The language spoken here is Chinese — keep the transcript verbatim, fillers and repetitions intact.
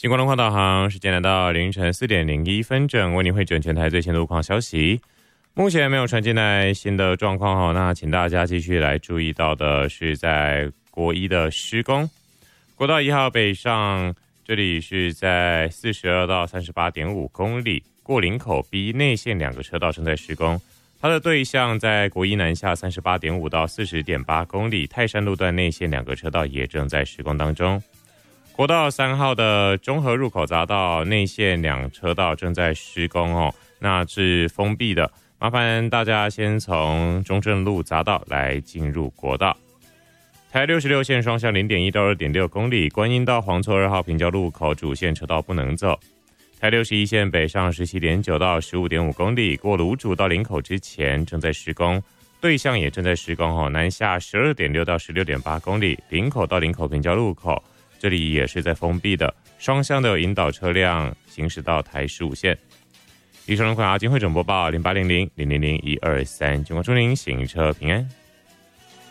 经过龙华导航，时间来到凌晨四点零一分整，为您会诊全台最新路况消息。目前没有传进来新的状况哦，那请大家继续来注意到的是在国一的施工，国道一号北上，这里是在四十二到三十八点五公里，过林口 B 内线两个车道正在施工。它的对向在国一南下 三十八点五到四十点八公里，泰山路段内线两个车道也正在施工当中。国道三号的中和入口匝道内线两车道正在施工哦，那是封闭的，麻烦大家先从中正路匝道来进入国道。台六十六线双向 零点一到二点六公里，观音到黄厝二号平交路口主线车道不能走。台六十一线北上 十七点九到十五点五公里，过芦竹到林口之前正在施工，对向也正在施工哦，南下 十二点六到十六点八公里，林口到林口平交路口这里也是在封闭的，双向的有引导车辆行驶到台十五线。以上龙款阿金会诊播报零八零零零零零一二三，经过祝您行车平安。